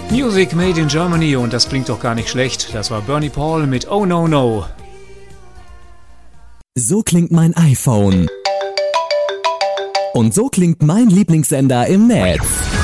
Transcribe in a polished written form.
Music made in Germany und das klingt doch gar nicht schlecht. Das war Bernie Paul mit Oh No No. So klingt mein iPhone. Und so klingt mein Lieblingssender im Netz.